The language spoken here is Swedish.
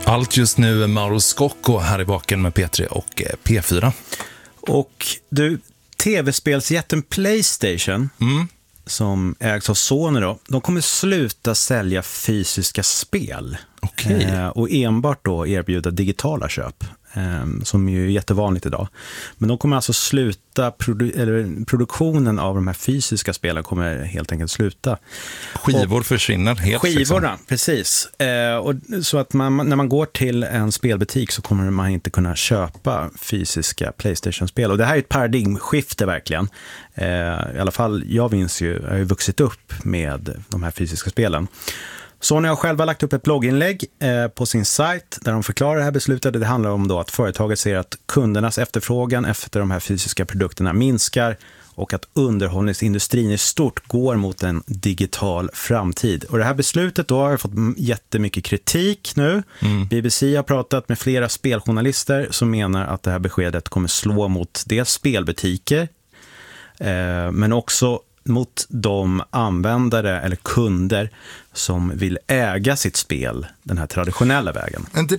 Allt just nu är Mauro Scocco här i baken med P3 och P4. Och du, tv-spelsjätten PlayStation, som ägs av Sony då, de kommer sluta sälja fysiska spel. Okej. Och enbart då erbjuda digitala köp, som ju är jättevanligt idag. Men de kommer alltså sluta, produktionen av de här fysiska spelen kommer helt enkelt sluta. Skivor försvinner helt. Skivorna, liksom. Precis. Och så att när man går till en spelbutik så kommer man inte kunna köpa fysiska PlayStation-spel. Och det här är ett paradigmskifte verkligen. I alla fall, jag har ju vuxit upp med de här fysiska spelen. Sony har själva lagt upp ett blogginlägg på sin sajt där de förklarar det här beslutet. Det handlar om då att företaget ser att kundernas efterfrågan efter de här fysiska produkterna minskar och att underhållningsindustrin i stort går mot en digital framtid. Och det här beslutet då har fått jättemycket kritik nu. BBC har pratat med flera speljournalister som menar att det här beskedet kommer slå mot dels spelbutiker men också mot de användare eller kunder som vill äga sitt spel den här traditionella vägen.